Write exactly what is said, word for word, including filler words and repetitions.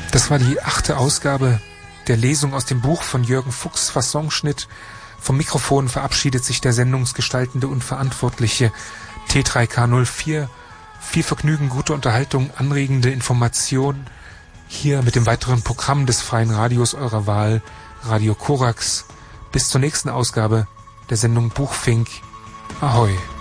Das war die achte Ausgabe der Lesung aus dem Buch von Jürgen Fuchs, Fassonschnitt. Vom Mikrofon verabschiedet sich der Sendungsgestaltende und Verantwortliche T drei K null vier. Viel Vergnügen, gute Unterhaltung, anregende Information hier mit dem weiteren Programm des freien Radios eurer Wahl, Radio Korax. Bis zur nächsten Ausgabe der Sendung Buchfink. Ahoi.